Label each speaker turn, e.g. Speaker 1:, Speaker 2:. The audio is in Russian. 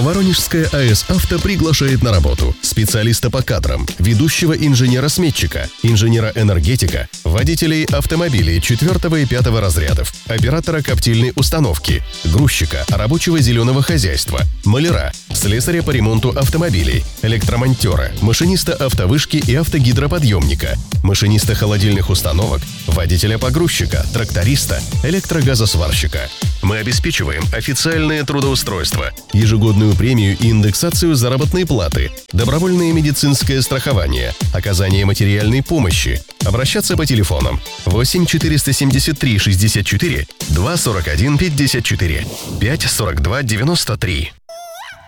Speaker 1: Воронежская АЭС «Авто» приглашает на работу специалиста по кадрам, ведущего инженера-сметчика, инженера-энергетика, водителей автомобилей 4 и 5 разрядов, оператора коптильной установки, грузчика, рабочего зеленого хозяйства, маляра, слесаря по ремонту автомобилей, электромонтера, машиниста автовышки и автогидроподъемника, машиниста холодильных установок, водителя-погрузчика, тракториста, электрогазосварщика. Мы обеспечиваем официальное трудоустройство, ежегодную премию и индексацию заработной платы, добровольное медицинское страхование, оказание материальной помощи. Обращаться по телефонам 8 473 64 241 54 5 42 93.